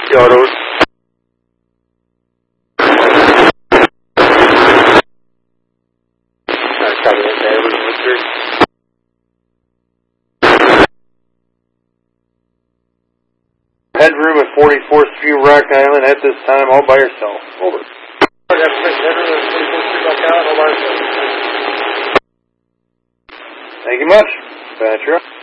The autos. Copy that, Edward, Richard. Headroom at 44th Street, Rock Island at this time, all by yourself. Over. Thank you much. Bad truck.